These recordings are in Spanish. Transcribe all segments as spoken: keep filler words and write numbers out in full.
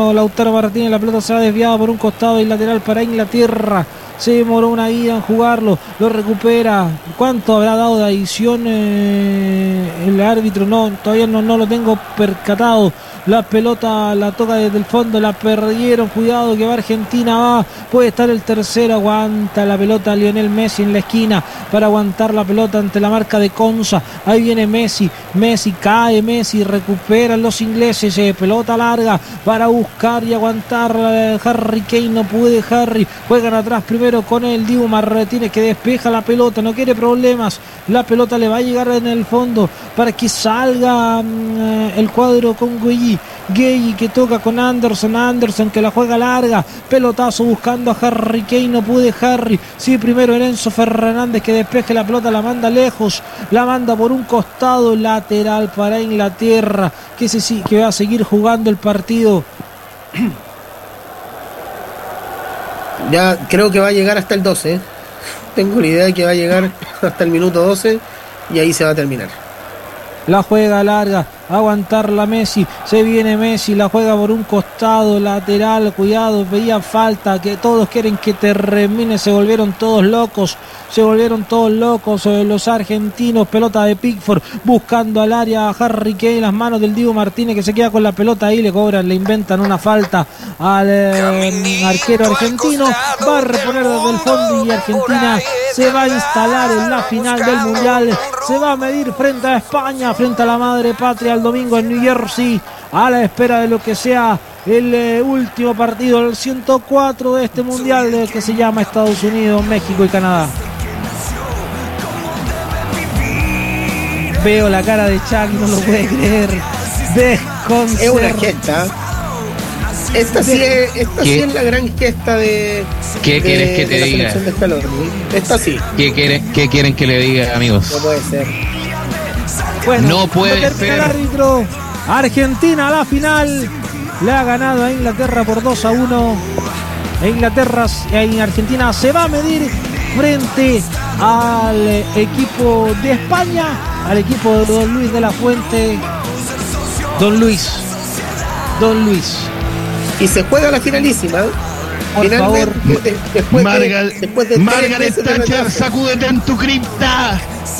argentino Lautaro Martínez. La pelota se ha desviado por un costado y lateral para Inglaterra. Se demoró una vida en jugarlo, lo recupera. ¿Cuánto habrá dado de adición eh, el árbitro? No, todavía no, no lo tengo percatado. La pelota la toca desde el fondo, la perdieron. Cuidado que va Argentina, va. Puede estar el tercero, aguanta la pelota Lionel Messi en la esquina para aguantar la pelota ante la marca de Konsa. Ahí viene Messi, Messi cae, Messi, recuperan los ingleses. Eh, pelota larga para buscar y aguantar. Eh, Harry Kane, no puede Harry. Juegan atrás primero con el Dibu Martínez que despeja la pelota, no quiere problemas. La pelota le va a llegar en el fondo para que salga mm, el cuadro con Gueye. Gueye que toca con Anderson, Anderson que la juega larga, pelotazo buscando a Harry Kane, no puede Harry, sí, primero Enzo Fernández que despeje la pelota, la manda lejos, la manda por un costado, lateral para Inglaterra, que, se, que va a seguir jugando el partido. Ya creo que va a llegar hasta el doce, tengo la idea de que va a llegar hasta el minuto doce y ahí se va a terminar. La juega larga, aguantar la Messi, se viene Messi, la juega por un costado, lateral, cuidado, veía falta, que todos quieren que termine, se volvieron todos locos, se volvieron todos locos eh, los argentinos. Pelota de Pickford, buscando al área a Harry Kane, las manos del Dibu Martínez que se queda con la pelota ahí, le cobran, le inventan una falta al eh, arquero argentino, va a reponer desde el fondo y Argentina se va a instalar en la final del Mundial, se va a medir frente a España, frente a la madre patria el domingo en New Jersey, a la espera de lo que sea el eh, último partido, el ciento cuatro de este mundial eh, que se llama Estados Unidos, México y Canadá. Veo la cara de Chuck, no lo puede creer. Desconcertante. Es una gesta. Esta sí es, esta sí es la gran gesta de. ¿Qué de, quieres que te de diga? Esta sí. ¿Qué quieren, ¿Qué quieren que le diga, amigos? No puede ser. Bueno, no puede ser. El árbitro. Argentina a la final. Le ha ganado a Inglaterra por dos a uno. E Inglaterra en Argentina se va a medir frente al equipo de España, al equipo de Don Luis de la Fuente. Don Luis. Don Luis. Y se juega la finalísima. Por favor. De, después Marga, de, después de Margaret Thatcher, sacúdete en tu cripta.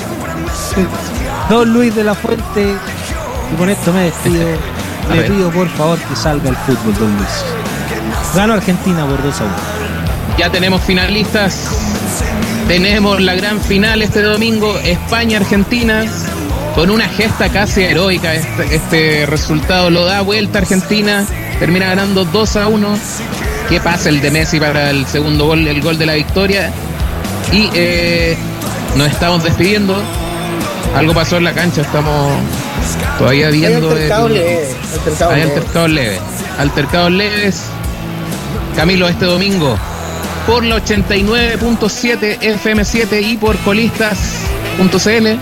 Don Luis de la Fuente. Y con esto me despido. Le pido por favor que salga el fútbol, Don Luis. Ganó Argentina por dos a uno. Ya tenemos finalistas. Tenemos la gran final este domingo, España-Argentina, con una gesta casi heroica. Este, este resultado lo da vuelta Argentina, termina ganando dos a uno. Que pasa el de Messi para el segundo gol, el gol de la victoria. Y eh, nos estamos despidiendo. Algo pasó en la cancha, estamos todavía viendo. Hay altercados leves. Hay altercados leves. Altercados leves. Camilo, este domingo por la ochenta y nueve punto siete F M siete y por colistas punto c l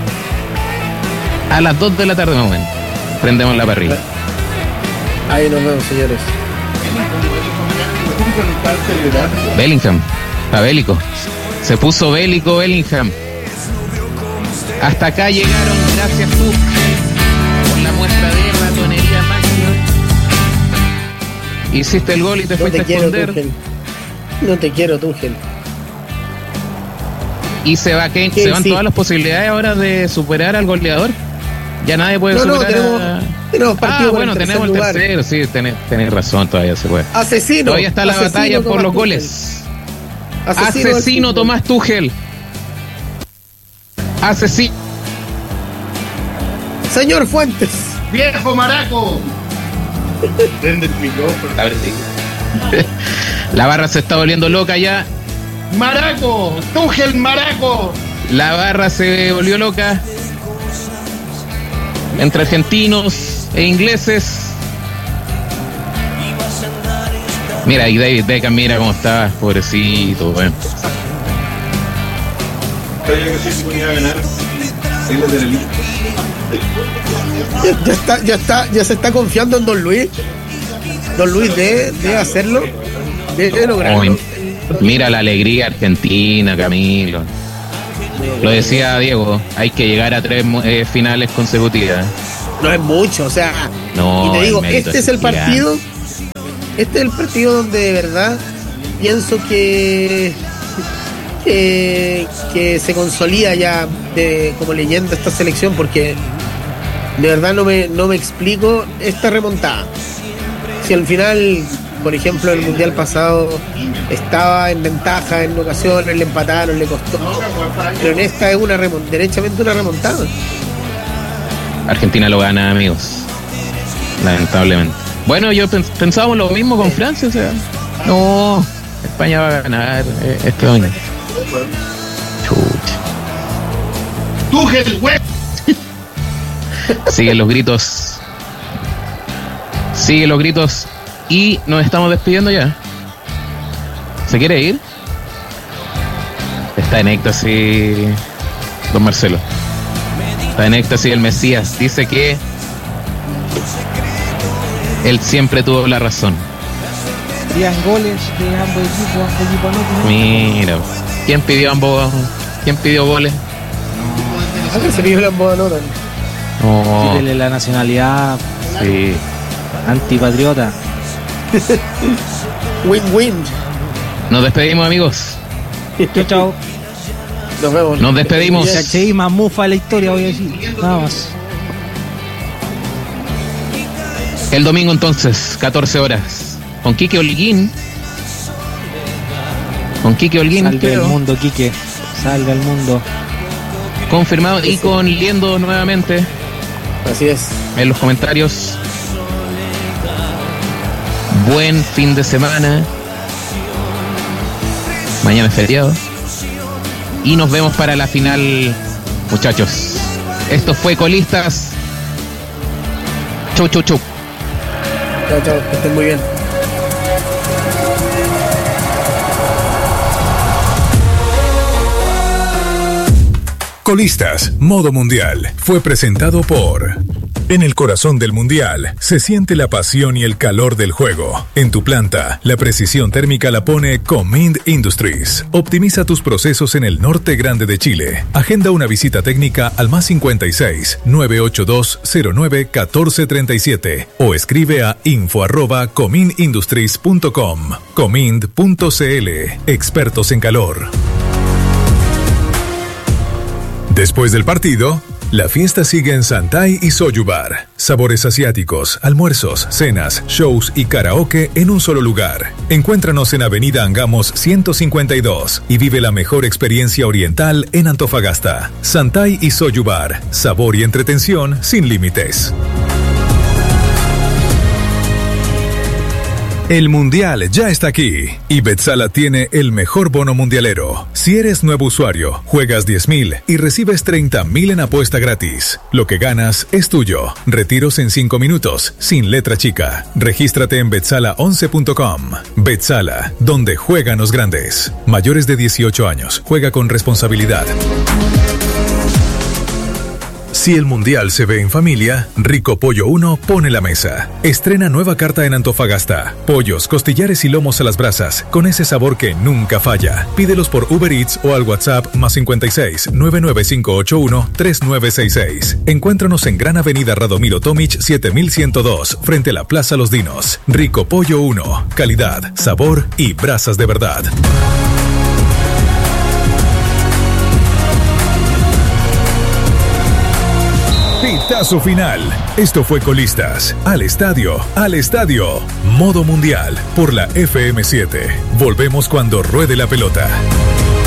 a las dos de la tarde más o menos. Prendemos la parrilla. Ahí nos vemos, señores. Bellingham, está bélico. Se puso bélico Bellingham. Hasta acá llegaron, gracias tú por la muestra de ratonería máxima. Hiciste el gol y te no fuiste te a esconder. Quiero, no te quiero, Tuchel. Y se va Kane, se van sí. todas las posibilidades ahora de superar al goleador. Ya nadie puede no, superar. No, tenemos, a... tenemos partido. Ah, bueno, el tenemos el lugar. tercero, sí, tenés, tenés razón, todavía se puede. Asesino. Todavía está la asesino, batalla por Tomás los Tuchel. goles. Asesino, asesino Tomás Tuchel. Asesino. Señor Fuentes. Viejo maraco. Prende el micrófono. A ver si. La barra se está volviendo loca ya. Maraco. Tuchel maraco. La barra se volvió loca. Entre argentinos e ingleses. Mira, y David Beckham, mira cómo está, pobrecito, bueno. Ya, ya está, ya está, ya se está confiando en Don Luis. Don Luis debe, debe hacerlo, debe lograrlo. Oh, mira la alegría argentina, Camilo. Lo decía Diego, hay que llegar a tres eh, finales consecutivas. No es mucho, o sea, no, y te digo, este es el partido, este es el partido donde de verdad pienso que que, que se consolida ya de, como leyenda esta selección, porque de verdad no me, no me explico esta remontada. Si al final, por ejemplo, el mundial pasado estaba en ventaja en ocasiones, le empataron, le costó, pero en esta es una remont- derechamente una remontada. Argentina lo gana, amigos, lamentablemente. Bueno, yo pens- pensábamos lo mismo con Francia, o sea, no, España va a ganar eh, este domingo. Chucha. Tuchel, web. Siguen los gritos. Siguen los gritos. Y nos estamos despidiendo ya. ¿Se quiere ir? Está en éxtasis don Marcelo. Está en éxtasis el Mesías. Dice que él siempre tuvo la razón. Serían goles de ambos equipos, ambos equipos no tienen. Mira, ¿quién pidió ambos? ¿Quién pidió goles? ¿A qué se pidió la moda nota? No, Quítele la nacionalidad sí. antipatriota. Win-win. Nos despedimos, amigos. Chao, chao. Nos vemos. Nos despedimos. H I más mufa de la historia, voy a decir. Nada más. El domingo entonces, catorce horas. Con Quique Holguín. Con Quique Holguín, Salve creo. del mundo, Quique. Salve al mundo. Confirmado. Y con Liendo nuevamente Así es. en los comentarios. Buen fin de semana. Mañana es feriado. Y nos vemos para la final, muchachos. Esto fue Colistas. Chau, chau, chau. Chao, chao. Que estén muy bien. Colistas, modo mundial, fue presentado por... En el corazón del mundial se siente la pasión y el calor del juego. En tu planta, la precisión térmica la pone Comind Industries. Optimiza tus procesos en el norte grande de Chile. Agenda una visita técnica al más cincuenta y seis, nueve ocho dos, cero nueve, uno cuatro tres siete o escribe a info arroba comindindustries punto com. Comind punto c l, expertos en calor. Después del partido, la fiesta sigue en Santay y Soju Bar. Sabores asiáticos, almuerzos, cenas, shows y karaoke en un solo lugar. Encuéntranos en Avenida Angamos ciento cincuenta y dos y vive la mejor experiencia oriental en Antofagasta. Santay y Soju Bar. Sabor y entretención sin límites. El Mundial ya está aquí y Betsala tiene el mejor bono mundialero. Si eres nuevo usuario, juegas diez mil y recibes treinta mil en apuesta gratis. Lo que ganas es tuyo. Retiros en cinco minutos, sin letra chica. Regístrate en betsala once punto com. Betsala, donde juegan los grandes. Mayores de dieciocho años, juega con responsabilidad. Si el mundial se ve en familia, Rico Pollo uno pone la mesa. Estrena nueva carta en Antofagasta. Pollos, costillares y lomos a las brasas, con ese sabor que nunca falla. Pídelos por Uber Eats o al WhatsApp más cincuenta y seis, nueve nueve cinco ocho uno, tres nueve seis seis. Encuéntranos en Gran Avenida Radomiro Tomic siete mil ciento dos, frente a la Plaza Los Dinos. Rico Pollo uno. Calidad, sabor y brasas de verdad. Pitazo final. Esto fue Colistas. Al estadio, al estadio. Modo mundial por la F M siete. Volvemos cuando ruede la pelota.